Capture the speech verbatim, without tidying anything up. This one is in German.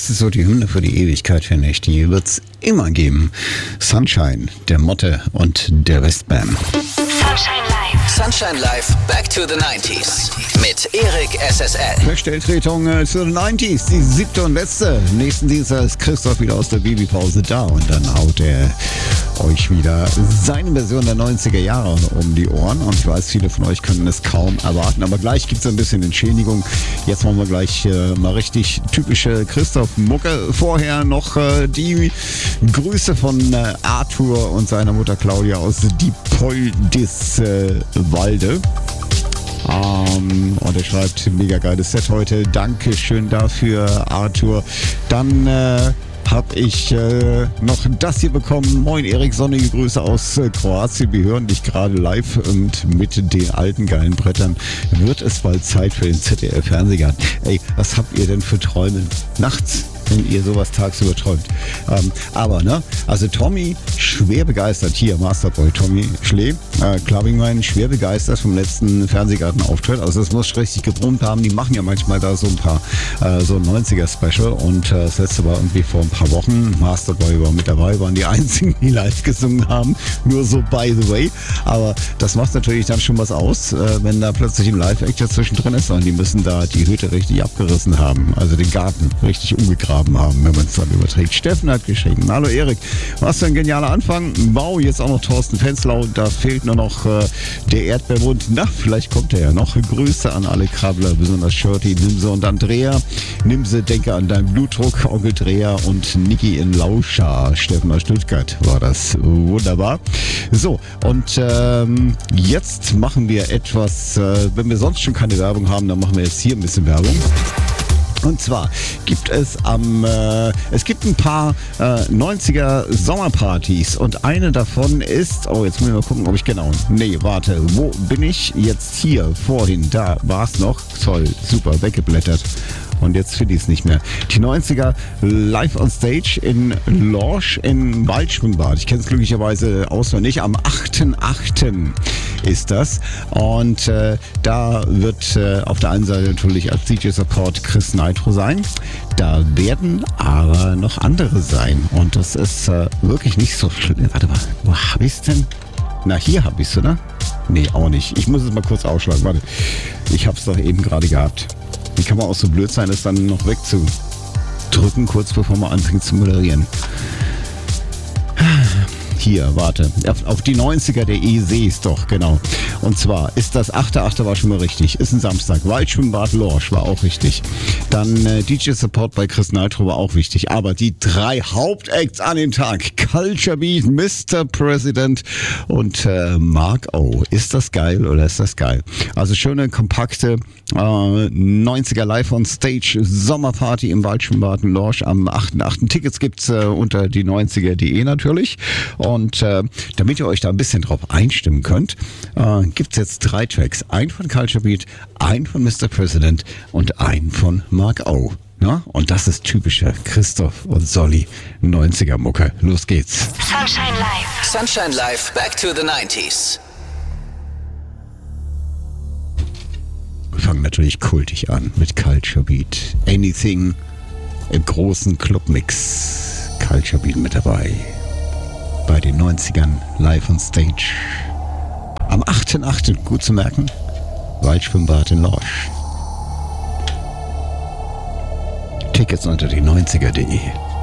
Das ist so die Hymne für die Ewigkeit, finde ich. Die wird es immer geben. Sunshine, der Motte und der Westbam. Sunshine Live. Sunshine Live, Back to the neunziger mit Erik S S L. Stellvertretung äh, zu den neunziger, die siebte und letzte. Nächsten Dienstag ist Christoph wieder aus der Babypause da und dann haut er euch wieder seine Version der neunziger Jahre um die Ohren. Und ich weiß, viele von euch können es kaum erwarten, aber gleich gibt es ein bisschen Entschädigung. Jetzt machen wir gleich äh, mal richtig typische Christoph-Mucke. Vorher noch äh, die Grüße von äh, Arthur und seiner Mutter Claudia aus Diepoldiswalde. Um, und er schreibt, mega geiles Set heute. Dankeschön dafür, Arthur. Dann äh, habe ich äh, noch das hier bekommen. Moin Erik, sonnige Grüße aus äh, Kroatien. Wir hören dich gerade live und mit den alten geilen Brettern wird es bald Zeit für den Z D F-Fernsehgarten. Ey, was habt ihr denn für Träume nachts, wenn ihr sowas tagsüber träumt? Ähm, aber, ne, also Tommy, schwer begeistert, hier, Masterboy Tommy Schlee, äh, Clubbingwein, schwer begeistert vom letzten Fernsehgarten-Auftritt. Also das muss richtig gebrummt haben. Die machen ja manchmal da so ein paar, äh, so ein neunziger-Special und äh, das letzte war irgendwie vor ein paar Wochen. Masterboy war mit dabei, waren die einzigen, die live gesungen haben. Nur so by the way. Aber das macht natürlich dann schon was aus, äh, wenn da plötzlich ein Live-Act dazwischen ist und die müssen da die Hütte richtig abgerissen haben. Also den Garten richtig umgegraben haben, wenn man es dann überträgt. Steffen hat geschrieben, hallo Erik, was für ein genialer Anfang. Wow, jetzt auch noch Thorsten Fenzlau, da fehlt nur noch äh, der Erdbeerbund. Na, vielleicht kommt er ja noch. Grüße an alle Krabbler, besonders Shirty, Nimse und Andrea. Nimse, denke an deinen Blutdruck, Onkel Dreher und Niki in Lauscha. Steffen aus Stuttgart war das. Wunderbar. So, und ähm, jetzt machen wir etwas, äh, wenn wir sonst schon keine Werbung haben, dann machen wir jetzt hier ein bisschen Werbung. Und zwar gibt es am, äh, es gibt ein paar äh, neunziger Sommerpartys und eine davon ist, oh jetzt muss ich mal gucken, ob ich genau, nee, warte, wo bin ich? Jetzt hier, vorhin, da war es noch, toll, super, weggeblättert. Und jetzt finde ich es nicht mehr. Die neunziger live on stage in Lorsch im Waldschwimmbad. Ich kenne es glücklicherweise auswendig. Am achten achten ist das. Und äh, da wird äh, auf der einen Seite natürlich als D J-Support Chris Nitro sein. Da werden aber noch andere sein. Und das ist äh, wirklich nicht so schlimm. Warte mal, wo habe ich es denn? Na, hier habe ich es, oder? Nee, auch nicht. Ich muss es mal kurz aufschlagen. Warte, ich habe es doch eben gerade gehabt. Wie kann man auch so blöd sein, das dann noch wegzudrücken, kurz bevor man anfängt zu moderieren? Hier, warte. Auf, auf die neunziger punkt de sehe ich es doch, genau. Und zwar ist das achte achte war schon mal richtig. Ist ein Samstag. Waldschwimmbad Lorsch war auch richtig. Dann äh, D J-Support bei Chris Nitro war auch wichtig. Aber die drei Hauptacts an dem Tag. Culture Beat, Mister President und äh, Mark O. Ist das geil oder ist das geil? Also schöne, kompakte äh, neunziger Live on Stage Sommerparty im Waldschwimmbad Lorsch am achten achten Tickets gibt's äh, unter die neunziger punkt de natürlich. Und äh, damit ihr euch da ein bisschen drauf einstimmen könnt, äh, gibt's jetzt drei Tracks. Ein von Culture Beat, ein von Mister President und ein von Mark O. Na? Und das ist typische Christoph und Solly neunziger Mucke. Los geht's. Sunshine Live. Sunshine Live, Back to the neunziger. Wir fangen natürlich kultig an mit Culture Beat. Anything im großen Clubmix. Culture Beat mit dabei. Bei den neunzigern live on stage. Am achten achten gut zu merken, Waldschwimmbad in Lorsch. Tickets unter die neunziger punkt de.